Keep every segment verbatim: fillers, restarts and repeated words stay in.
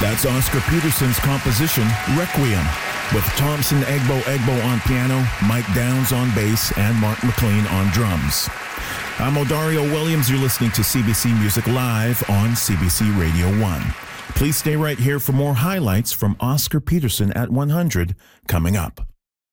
That's Oscar Peterson's composition, Requiem, with Thompson Egbo Egbo on piano, Mike Downs on bass, and Mark McLean on drums. I'm Odario Williams. You're listening to C B C Music Live on C B C Radio one. Please stay right here for more highlights from Oscar Peterson at one hundred coming up.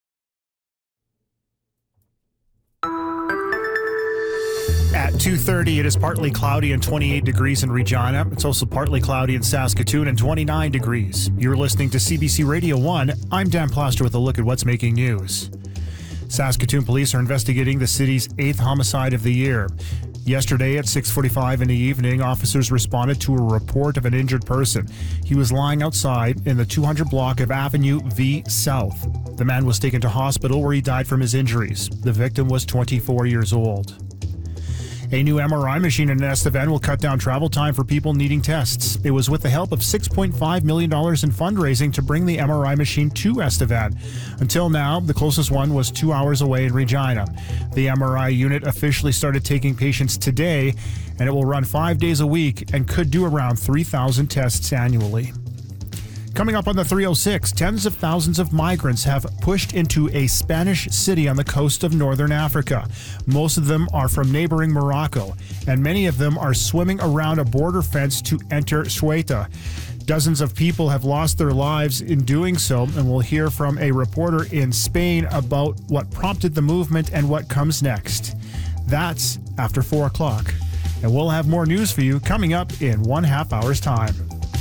At two thirty, it is partly cloudy and twenty-eight degrees in Regina. It's also partly cloudy in Saskatoon and twenty-nine degrees. You're listening to C B C Radio one. I'm Dan Plaster with a look at what's making news. Saskatoon police are investigating the city's eighth homicide of the year. Yesterday at six forty-five in the evening, officers responded to a report of an injured person. He was lying outside in the two hundred block of Avenue V South. The man was taken to hospital where he died from his injuries. The victim was twenty-four years old. A new M R I machine in Estevan will cut down travel time for people needing tests. It was with the help of six point five million dollars in fundraising to bring the M R I machine to Estevan. Until now, the closest one was two hours away in Regina. The M R I unit officially started taking patients today, and it will run five days a week and could do around three thousand tests annually. Coming up on the three oh six, tens of thousands of migrants have pushed into a Spanish city on the coast of northern Africa. Most of them are from neighboring Morocco, and many of them are swimming around a border fence to enter Ceuta. Dozens of people have lost their lives in doing so, and we'll hear from a reporter in Spain about what prompted the movement and what comes next. That's after four o'clock, and we'll have more news for you coming up in one half hour's time.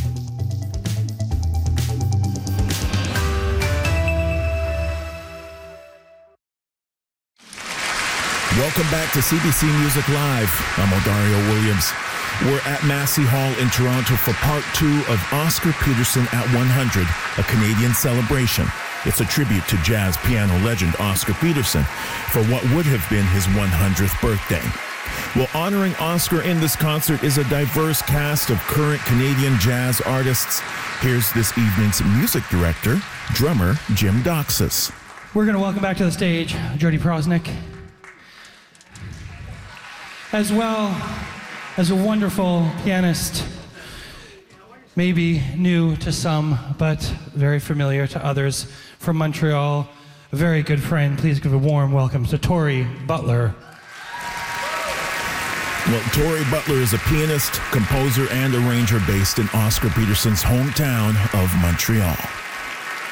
Welcome back to C B C Music Live. I'm Odario Williams. We're at Massey Hall in Toronto for part two of Oscar Peterson at one hundred, a Canadian celebration. It's a tribute to jazz piano legend Oscar Peterson for what would have been his one hundredth birthday. Well, honoring Oscar in this concert is a diverse cast of current Canadian jazz artists. Here's this evening's music director, drummer Jim Doxas. We're going to welcome back to the stage Jody Prosnick, as well as a wonderful pianist, maybe new to some, but very familiar to others, from Montreal, a very good friend. Please give a warm welcome to Tori Butler. Well, Tori Butler is a pianist, composer, and arranger based in Oscar Peterson's hometown of Montreal.